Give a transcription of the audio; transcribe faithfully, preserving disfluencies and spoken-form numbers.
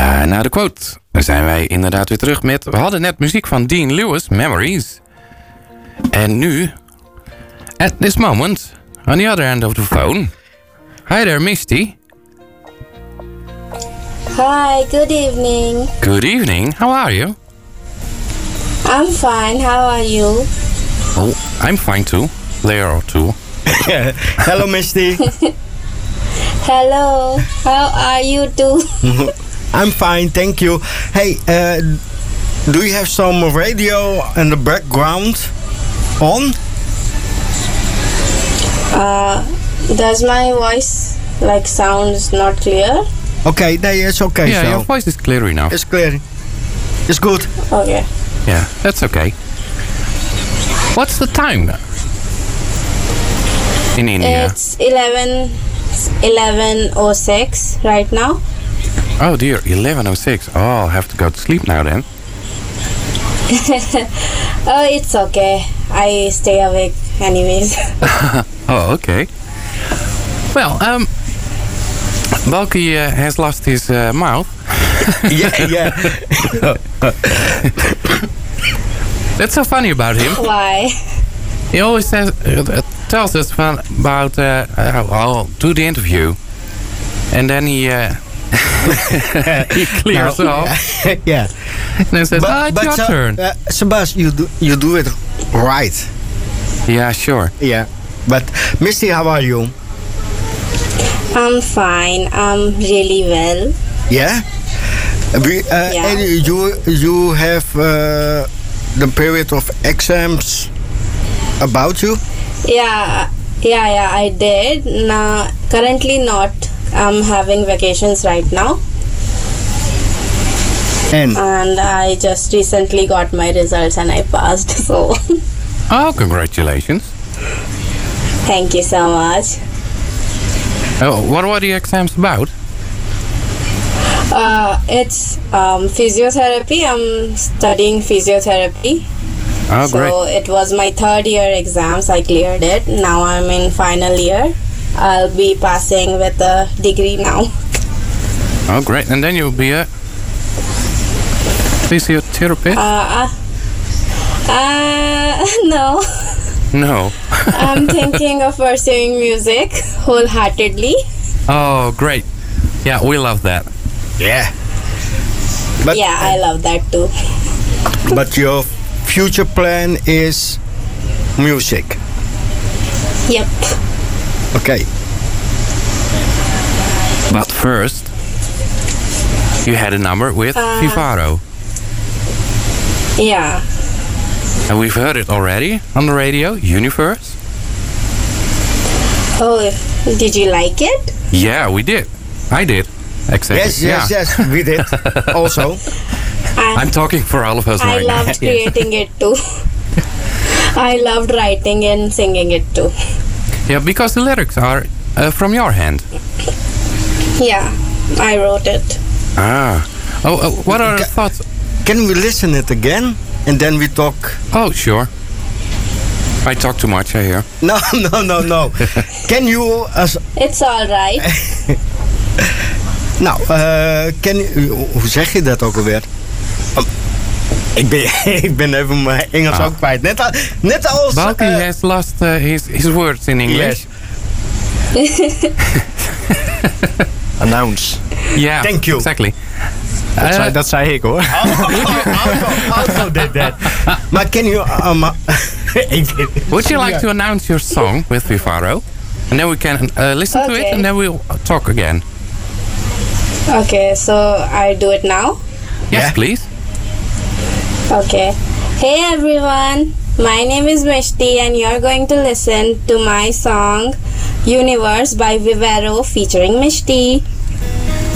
Ja, na de quote zijn wij inderdaad weer terug met... We hadden net muziek van Dean Lewis, Memories. En nu, at this moment, on the other end of the phone... Hi there, Misty. Hi, good evening. Good evening, how are you? I'm fine, how are you? Oh, I'm fine too. There too. Hello, Misty. Hello, how are you too? I'm fine, thank you. Hey, uh, do you have some radio in the background on? Uh, does my voice like sounds not clear? Okay, no, it's okay. Yeah, so. your voice is clear enough. It's clear. It's good. Okay. Yeah, that's okay. What's the time in India? It's eleven, eleven oh six right now. Oh dear, eleven oh six. Oh, I'll have to go to sleep now then. Oh, it's okay. I stay awake anyways. Oh, okay. Well, um, Balky uh, has lost his uh, mouth. Yeah, yeah. That's so funny about him. Why? He always says, uh, tells us van, about, uh, uh, I'll do the interview. And then he, uh, he clears No, off. Yeah. And then says, ah, it's your uh, turn. Uh, Sebas, you do, you do it right. Yeah, sure. Yeah. But, Misty, how are you? I'm fine. I'm really well. Yeah? We, uh, Yeah. and you, you have uh, the period of exams about you? Yeah, yeah, yeah, I did. Now, currently not. I'm having vacations right now. And And I just recently got my results and I passed. So, Oh, congratulations. thank you so much. Oh, what were the exams about? Uh, it's um, physiotherapy. I'm studying physiotherapy. Oh, so great. it was my third year exams. I cleared it. Now I'm in final year. I'll be passing with a degree now. Oh, great. And then you'll be a physiotherapist? Uh, uh, no. No. I'm thinking of pursuing music wholeheartedly. Oh, great. Yeah, we love that. yeah. But, Yeah, I love that too. but your future plan is music. Yep. Okay. But first, you had a number with Uh, Vivaro. Yeah. And we've heard it already on the radio, Universe. Oh, did you like it? Yeah, we did. I did. Exactly. Yes, yes, yeah. yes, we did. Also. I, I'm talking for all of us I right now. loved creating it too. I loved writing and singing it too. Yeah, because the lyrics are uh, from your hand. Yeah, I wrote it. Ah. Oh, uh, what are the Ca- thoughts? Can we listen it again? And then we talk. Oh, sure. I talk too much, I hear. No, no, no, no. Can you... As, It's alright. nou, uh, can you, hoe zeg je dat ook alweer? Oh, ik, ben, ik ben even mijn Engels Ah. ook kwijt. Net, al, net als... Balky uh, has lost uh, his, his words in English. Yes. Announce. Yeah, Thank you. Exactly. Dat, Uh, zei, dat zei ik hoor. also did that. Maar can you... Um, ik weet het. Would you like to announce your song with Vivaro? And then we can uh, listen to it Okay. and then we'll talk again. Okay, so I do it now? Yes, Yeah. please. Okay. Hey everyone, my name is Mishti and you're going to listen to my song Universe by Vivaro featuring Mishti.